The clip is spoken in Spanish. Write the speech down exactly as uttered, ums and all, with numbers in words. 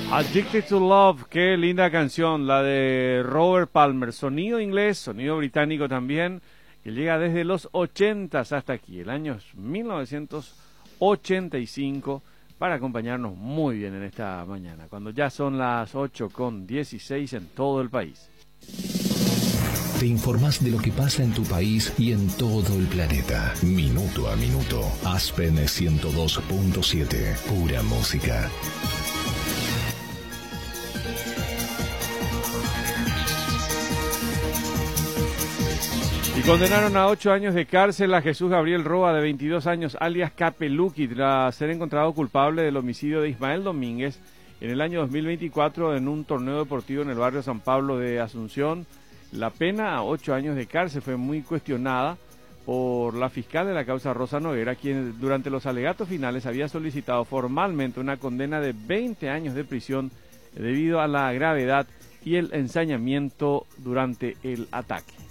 Addicted to Love, qué linda canción, la de Robert Palmer, sonido inglés, sonido británico también, que llega desde los ochentas hasta aquí, el año mil novecientos ochenta y cinco, para acompañarnos muy bien en esta mañana, cuando ya son las ocho con dieciséis en todo el país. Te informás de lo que pasa en tu país y en todo el planeta, minuto a minuto. Aspen ciento dos punto siete, pura música. Y condenaron a ocho años de cárcel a Jesús Gabriel Roa, de veintidós años, alias Capeluqui, tras ser encontrado culpable del homicidio de Ismael Domínguez en el año dos mil veinticuatro en un torneo deportivo en el barrio San Pablo de Asunción. La pena a ocho años de cárcel fue muy cuestionada por la fiscal de la causa, Rosa Noguera, quien durante los alegatos finales había solicitado formalmente una condena de veinte años de prisión debido a la gravedad y el ensañamiento durante el ataque.